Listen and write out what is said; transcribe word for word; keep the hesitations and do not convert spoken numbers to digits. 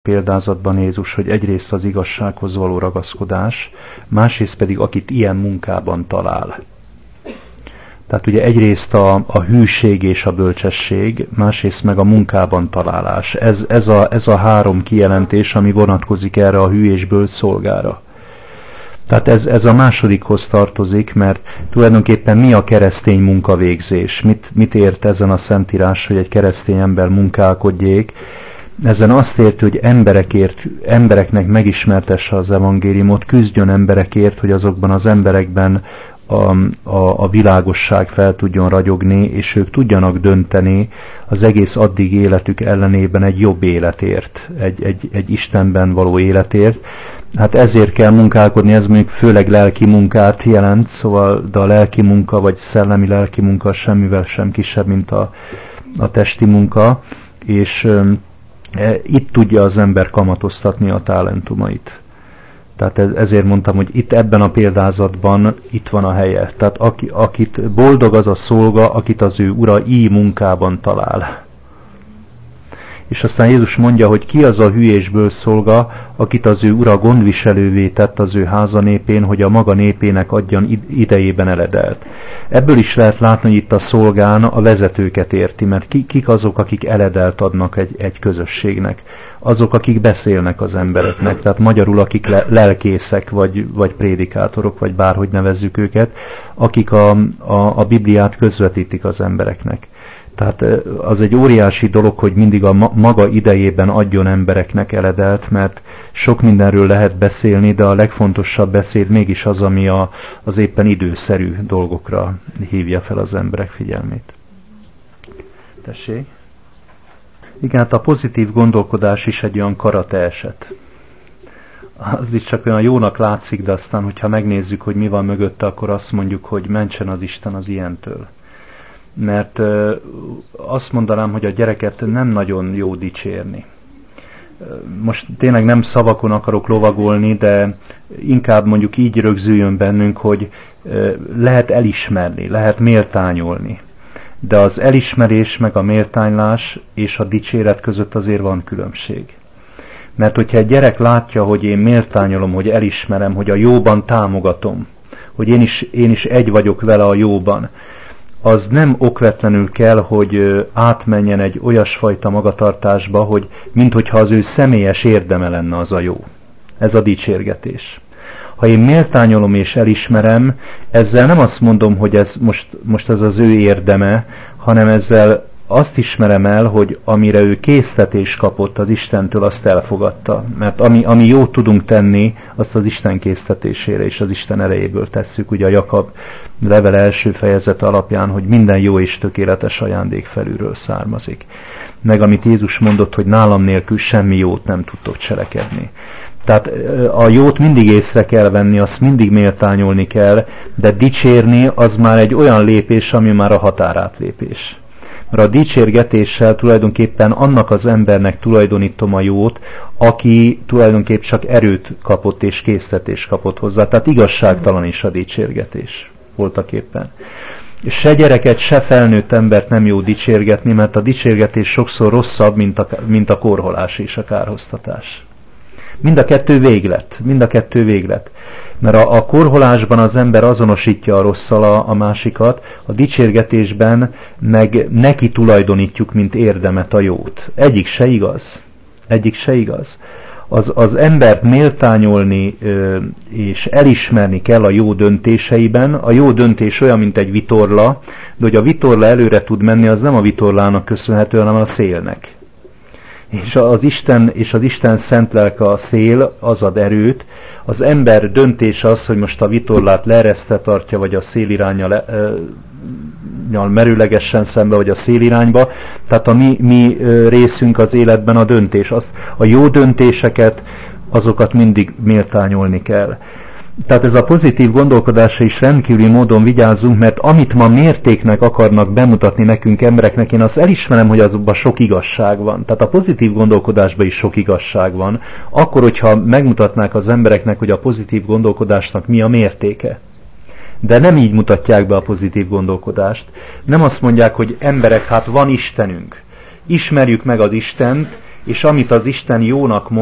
példázatban Jézus, hogy egyrészt az igazsághoz való ragaszkodás, másrészt pedig akit ilyen munkában talál. Tehát ugye egyrészt a, a hűség és a bölcsesség, másrészt meg a munkában találás. Ez, ez, a, ez a három kijelentés, ami vonatkozik erre a hű és bölcs szolgára. Tehát ez, ez a másodikhoz tartozik, mert tulajdonképpen mi a keresztény munkavégzés? Mit, mit ért ezen a szentírás, hogy egy keresztény ember munkálkodjék? Ezen azt érti, hogy emberekért, embereknek megismertesse az evangéliumot, küzdjön emberekért, hogy azokban az emberekben a, a, a világosság fel tudjon ragyogni, és ők tudjanak dönteni az egész addig életük ellenében egy jobb életért, egy, egy, egy Istenben való életért. Hát ezért kell munkálkodni, ez mondjuk főleg lelki munkát jelent, szóval de a lelki munka, vagy szellemi lelki munka semmivel sem kisebb, mint a, a testi munka, és e, itt tudja az ember kamatoztatni a talentumait. Tehát ezért mondtam, hogy itt ebben a példázatban itt van a helye. Tehát aki, akit boldog az a szolga, akit az ő ura így munkában talál. És aztán Jézus mondja, hogy ki az a hű és bölcs szolga, akit az ő ura gondviselővé tett az ő háza népén, hogy a maga népének adjan idejében eledelt. Ebből is lehet látni, hogy itt a szolgán a vezetőket érti, mert kik azok, akik eledelt adnak egy, egy közösségnek. Azok, akik beszélnek az embereknek, tehát magyarul akik le, lelkészek, vagy, vagy prédikátorok, vagy bárhogy nevezzük őket, akik a, a, a Bibliát közvetítik az embereknek. Tehát az egy óriási dolog, hogy mindig a maga idejében adjon embereknek eledelt, mert sok mindenről lehet beszélni, de a legfontosabb beszéd mégis az, ami a, az éppen időszerű dolgokra hívja fel az emberek figyelmét. Tessék? Igen, hát a pozitív gondolkodás is egy olyan karate eset. Az is csak olyan jónak látszik, de aztán, hogyha megnézzük, hogy mi van mögötte, akkor azt mondjuk, hogy mentsen az Isten az ilyentől. Mert ö, azt mondanám, hogy a gyereket nem nagyon jó dicsérni. Most tényleg nem szavakon akarok lovagolni, de inkább mondjuk így rögzüljön bennünk, hogy ö, lehet elismerni, lehet méltányolni. De az elismerés meg a méltánylás és a dicséret között azért van különbség. Mert hogyha egy gyerek látja, hogy én méltányolom, hogy elismerem, hogy a jóban támogatom, hogy én is, én is egy vagyok vele a jóban, az nem okvetlenül kell, hogy átmenjen egy olyasfajta magatartásba, hogy minthogyha az ő személyes érdeme lenne az a jó. Ez a dicsérgetés. Ha én méltányolom és elismerem, ezzel nem azt mondom, hogy ez most, most ez az ő érdeme, hanem ezzel azt ismerem el, hogy amire ő késztetés kapott az Istentől, azt elfogadta. Mert ami, ami jót tudunk tenni, azt az Isten késztetésére és az Isten erejéből tesszük. Ugye a Jakab level első fejezet alapján, hogy minden jó és tökéletes ajándék felülről származik. Meg amit Jézus mondott, hogy nálam nélkül semmi jót nem tudtok cselekedni. Tehát a jót mindig észre kell venni, azt mindig méltányolni kell, de dicsérni az már egy olyan lépés, ami már a határátlépés. Mert a dicsérgetéssel tulajdonképpen annak az embernek tulajdonítom a jót, aki tulajdonképpen csak erőt kapott és késztetést kapott hozzá. Tehát igazságtalan is a dicsérgetés voltaképpen. Se gyereket, se felnőtt embert nem jó dicsérgetni, mert a dicsérgetés sokszor rosszabb, mint a, mint a korholás és a kárhoztatás. Mind a kettő véglet, mind a kettő véglet. Mert a, a korholásban az ember azonosítja a rosszal a, a másikat, a dicsérgetésben meg neki tulajdonítjuk, mint érdemet a jót. Egyik se igaz. Egyik se igaz. Az, az embert méltányolni ö, és elismerni kell a jó döntéseiben. A jó döntés olyan, mint egy vitorla, de hogy a vitorla előre tud menni, az nem a vitorlának köszönhető, hanem a szélnek. És az Isten, és az Isten szent lelke a szél, az ad erőt. Az ember döntése az, hogy most a vitorlát leeresztve tartja, vagy a széliránnyal e, merőlegesen szembe, vagy a szélirányba. Tehát a mi, mi részünk az életben a döntés. Az, a jó döntéseket, azokat mindig méltányolni kell. Tehát ez a pozitív gondolkodásra is rendkívüli módon vigyázzunk, mert amit ma mértéknek akarnak bemutatni nekünk embereknek, én azt elismerem, hogy azokban sok igazság van. Tehát a pozitív gondolkodásban is sok igazság van. Akkor, hogyha megmutatnák az embereknek, hogy a pozitív gondolkodásnak mi a mértéke. De nem így mutatják be a pozitív gondolkodást. Nem azt mondják, hogy emberek, hát van Istenünk. Ismerjük meg az Istent, és amit az Isten jónak mond,